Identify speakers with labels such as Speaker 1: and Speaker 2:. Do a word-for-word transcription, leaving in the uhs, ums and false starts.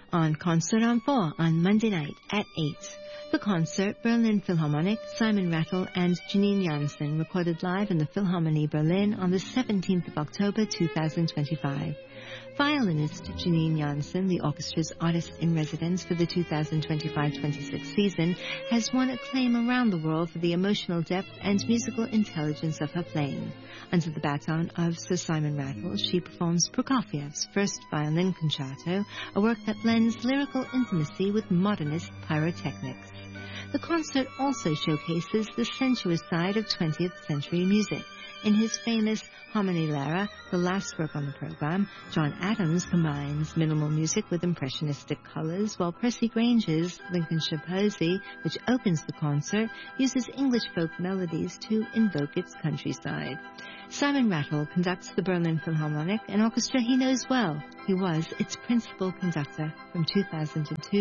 Speaker 1: on Concert on four on Monday night at eight. The concert, Berlin Philharmonic, Simon Rattle and Janine Jansen recorded live in the Philharmonie Berlin on the seventeenth of October two thousand twenty-five. Violinist Janine Jansen, the orchestra's artist-in-residence for the two thousand twenty-five twenty-six season, has won acclaim around the world for the emotional depth and musical intelligence of her playing. Under the baton of Sir Simon Rattle, she performs Prokofiev's First Violin Concerto, a work that blends lyrical intimacy with modernist pyrotechnics. The concert also showcases the sensuous side of twentieth century music. In his famous Harmonie Lehre, the last work on the program, John Adams combines minimal music with impressionistic colors, while Percy Grange's Lincolnshire Posy, which opens the concert, uses English folk melodies to invoke its countryside. Simon Rattle conducts the Berlin Philharmonic, an orchestra he knows well. He was its principal conductor from two thousand two